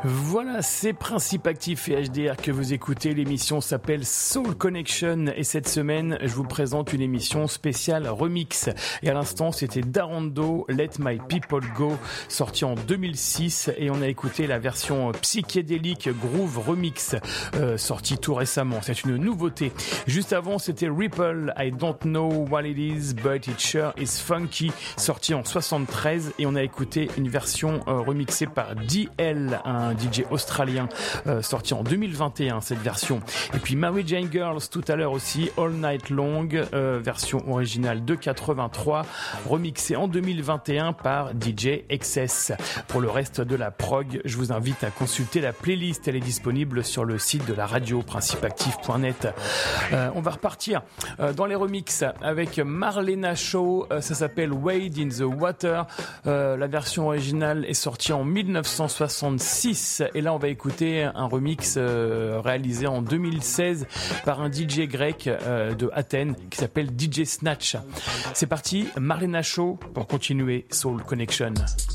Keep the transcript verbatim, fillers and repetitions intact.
Voilà, c'est Principe Actif et H D R que vous écoutez. L'émission s'appelle Soul Connection et cette semaine, je vous présente une émission spéciale remix. Et à l'instant, c'était Darondo, Let My People Go, sorti en deux mille six, et on a écouté la version psychédélique Groove Remix, euh, sortie tout récemment. C'est une nouveauté. Juste avant, c'était Ripple, I Don't Know What It Is, But It Sure Is Funky, sorti en soixante-treize, et on a écouté une version euh, remixée par D L, un D J australien, euh, sorti en deux mille vingt et un, cette version. Et puis Mary Jane Girls tout à l'heure aussi, All Night Long, euh, version originale de quatre-vingt-trois, remixée en deux mille vingt et un par D J Excess. Pour le reste de la prog, je vous invite à consulter la playlist, elle est disponible sur le site de la radio, principe actif point net. Euh, on va repartir euh, dans les remixes avec Marlena Shaw, euh, ça s'appelle Wade in the Water, euh, la version originale est sortie en mille neuf cent soixante-six, et là on va écouter un remix euh, réalisé en deux mille seize par un D J grec euh, de Athènes qui s'appelle D J Snatch. C'est parti, Marlena Shaw pour continuer Soul Connection.